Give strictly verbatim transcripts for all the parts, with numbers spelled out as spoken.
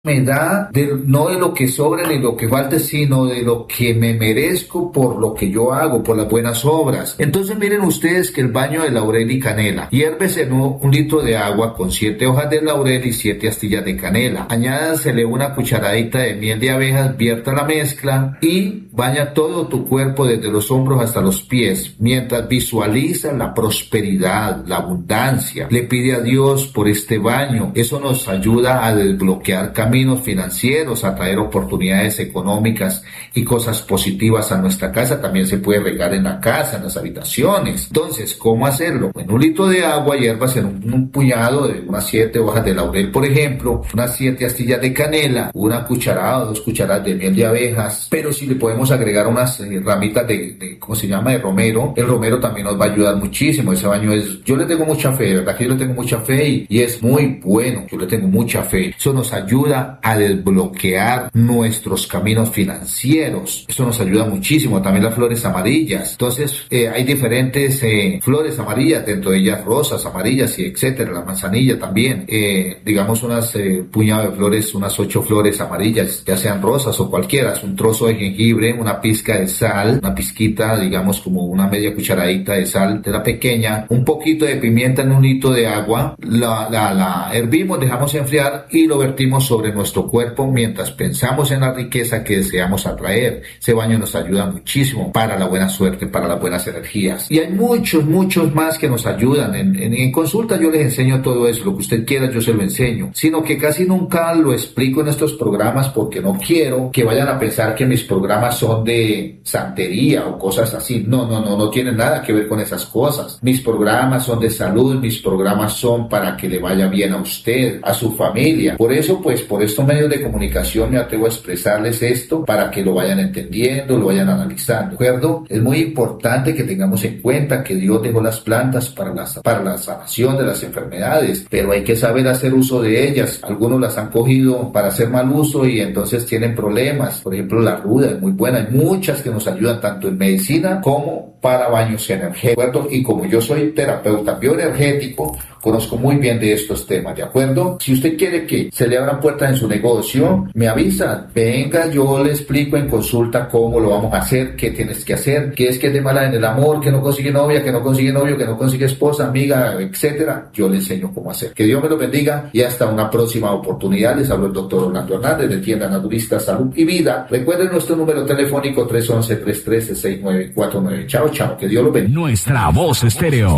me da de, no de lo que sobre ni lo que falte, sino de lo que me merezco por lo que yo hago, por las buenas obras. Entonces miren ustedes que el baño de laurel y canela, hiérvese en un, un litro de agua con siete hojas de laurel y siete astillas de canela, añádasele una cucharadita de miel de abejas, vierta la mezcla y baña todo tu cuerpo desde los hombros hasta los pies, mientras visualiza la prosperidad, la abundancia, le pide a Dios por este baño. Eso nos ayuda a desbloquear caminos caminos financieros, a traer oportunidades económicas y cosas positivas a nuestra casa. También se puede regar en la casa, en las habitaciones. Entonces, ¿cómo hacerlo? En un litro de agua, hierbas en un, un puñado de unas siete hojas de laurel, por ejemplo, unas siete astillas de canela, una cucharada o dos cucharadas de miel de abejas, pero si le podemos agregar unas eh, ramitas de, de, ¿cómo se llama?, de romero. El romero también nos va a ayudar muchísimo. Ese baño es, yo le tengo mucha fe, ¿verdad? Que yo le tengo mucha fe y, y es muy bueno. Yo le tengo mucha fe. Eso nos ayuda a desbloquear nuestros caminos financieros. Eso nos ayuda muchísimo. También las flores amarillas. Entonces, eh, hay diferentes eh, flores amarillas, dentro de ellas rosas, amarillas y etcétera. La manzanilla también. Eh, digamos unas eh, puñado de flores, unas ocho flores amarillas, ya sean rosas o cualquiera. Un trozo de jengibre, una pizca de sal, una pizquita, digamos como una media cucharadita de sal de la pequeña, un poquito de pimienta en un litro de agua. La, la, la hervimos, dejamos enfriar y lo vertimos sobre nuestro cuerpo mientras pensamos en la riqueza que deseamos atraer. Ese baño nos ayuda muchísimo para la buena suerte, para las buenas energías. Y hay muchos, muchos más que nos ayudan. En, en, en consulta yo les enseño todo eso. Lo que usted quiera yo se lo enseño. Sino que casi nunca lo explico en estos programas porque no quiero que vayan a pensar que mis programas son de santería o cosas así. No, no, no, no tienen nada que ver con esas cosas. Mis programas son de salud, mis programas son para que le vaya bien a usted, a su familia. Por eso, pues, por estos medios de comunicación me atrevo a expresarles esto para que lo vayan entendiendo, lo vayan analizando, ¿de acuerdo? Es muy importante que tengamos en cuenta que Dios dejó las plantas para la, para la sanación de las enfermedades, pero hay que saber hacer uso de ellas. Algunos las han cogido para hacer mal uso y entonces tienen problemas. Por ejemplo, la ruda es muy buena. Hay muchas que nos ayudan tanto en medicina como para baños energéticos, ¿de acuerdo? Y como yo soy terapeuta bioenergético, conozco muy bien de estos temas, ¿de acuerdo? Si usted quiere que se le abran puertas en su negocio, me avisa, venga, yo le explico en consulta cómo lo vamos a hacer, qué tienes que hacer, qué es que es de mala en el amor, que no consigue novia, que no consigue novio, que no consigue esposa, amiga, etcétera. Yo le enseño cómo hacer. Que Dios me lo bendiga y hasta una próxima oportunidad. Les hablo el doctor Orlando Hernández de Tienda Naturista Salud y Vida. Recuerden nuestro número telefónico tres once, tres uno tres, seis nueve cuatro nueve. Chao, chao, que Dios lo bendiga. Nuestra voz estéreo.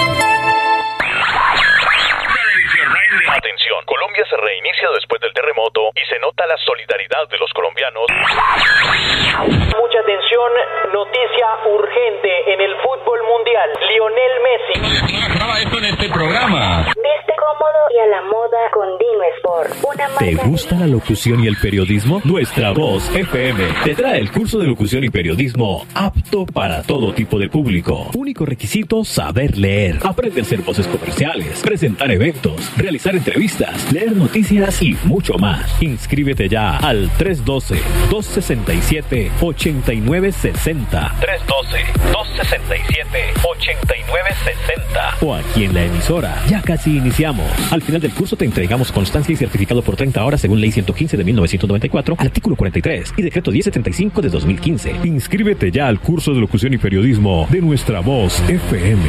Colombia se reinicia después del terremoto y se nota la solidaridad de los colombianos. Mucha atención, noticia urgente en el fútbol mundial. Lionel Messi. Graba esto en este programa. Viste cómodo y a la moda con Dino Sport. Una marca. ¿Te gusta la locución y el periodismo? Nuestra Voz F M te trae el curso de locución y periodismo apto para todo tipo de público. Único requisito, saber leer. Aprende a hacer voces comerciales, presentar eventos, realizar entrevistas, leer noticias y mucho más. Inscríbete ya al tres uno dos, dos seis siete, ocho nueve seis cero. tres uno dos, dos seis siete, ocho nueve seis cero. O aquí en la emisora. Ya casi iniciamos. Al final del curso te entregamos constancia y certificado por treinta horas según Ley ciento quince de mil novecientos noventa y cuatro, artículo cuarenta y tres y Decreto diez setenta y cinco de dos mil quince. Inscríbete ya al curso de locución y periodismo de Nuestra Voz F M.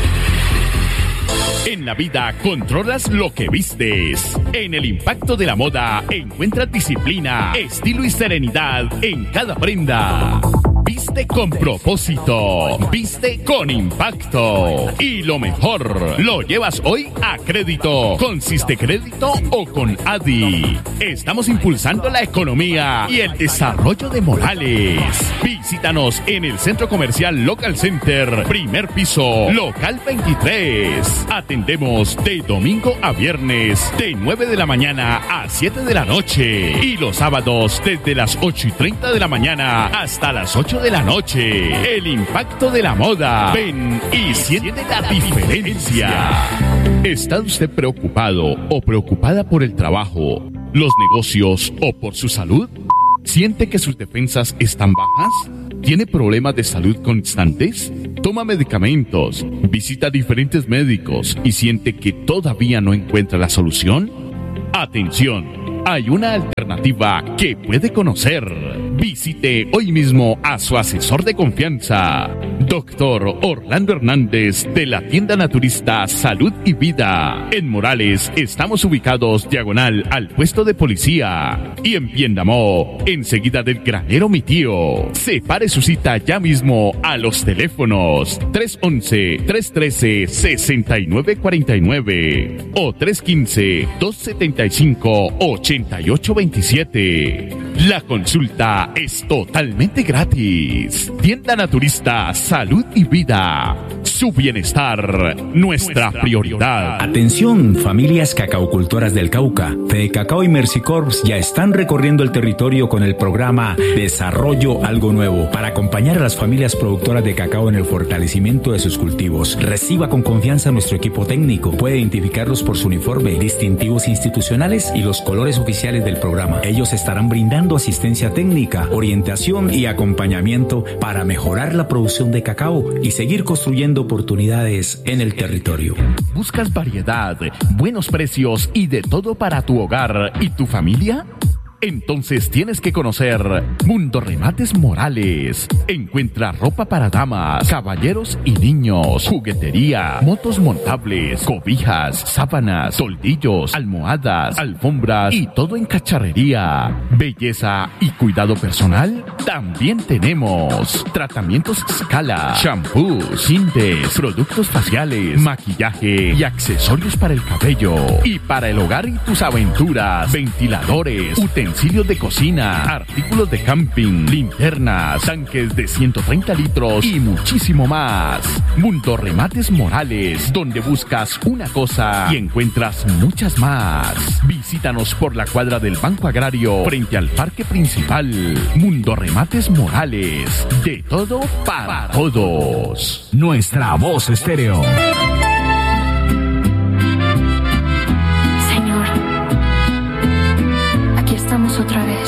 En la vida controlas lo que vistes. En el impacto de la moda encuentras disciplina, estilo y serenidad en cada prenda. Viste con propósito, viste con impacto. Y lo mejor, lo llevas hoy a crédito, con Siste Crédito o con Adi. Estamos impulsando la economía y el desarrollo de Morales. Visítanos en el Centro Comercial Local Center, primer piso, local veintitrés. Atendemos de domingo a viernes, de nueve de la mañana a siete de la noche. Y los sábados desde las ocho y treinta de la mañana hasta las ocho de la noche. El impacto de la moda. Ven y siente la diferencia. ¿Está usted preocupado o preocupada por el trabajo, los negocios o por su salud? ¿Siente que sus defensas están bajas? ¿Tiene problemas de salud constantes? ¿Toma medicamentos? ¿Visita diferentes médicos y siente que todavía no encuentra la solución? Atención. hay una alternativa que puede conocer. Visite hoy mismo a su asesor de confianza, doctor Orlando Hernández, de la tienda naturista Salud y Vida. En Morales estamos ubicados diagonal al puesto de policía, y en Piendamó, enseguida del granero Mi Tío. Separe su cita ya mismo a los teléfonos tres once, tres trece, sesenta y nueve cuarenta y nueve o tres quince, dos setenta y cinco, ochenta y ocho veintisiete. La consulta es totalmente gratis. Tienda Naturista Salud y Vida. Su bienestar, nuestra prioridad. Atención, familias cacaucultoras del Cauca. Fede Cacao y Mercy Corps ya están recorriendo el territorio con el programa Desarrollo Algo Nuevo para acompañar a las familias productoras de cacao en el fortalecimiento de sus cultivos. Reciba con confianza a nuestro equipo técnico. Puede identificarlos por su uniforme, distintivos institucionales y los colores oficiales del programa. Ellos estarán brindando asistencia técnica, orientación y acompañamiento para mejorar la producción de cacao y seguir construyendo oportunidades en el territorio. ¿Buscas variedad, buenos precios y de todo para tu hogar y tu familia? Entonces tienes que conocer Mundo Remates Morales. Encuentra ropa para damas, caballeros y niños, juguetería, motos montables, cobijas, sábanas, toldillos, almohadas, alfombras y todo en cacharrería. Belleza y cuidado personal también tenemos. Tratamientos Scala, shampoos, tintes, productos faciales, maquillaje y accesorios para el cabello. Y para el hogar y tus aventuras, ventiladores, utensilios de cocina, artículos de camping, linternas, tanques de ciento treinta litros y muchísimo más. Mundo Remates Morales, donde buscas una cosa y encuentras muchas más. Visítanos por la cuadra del Banco Agrario frente al parque principal. Mundo Remates Morales, de todo para todos. Nuestra voz estéreo.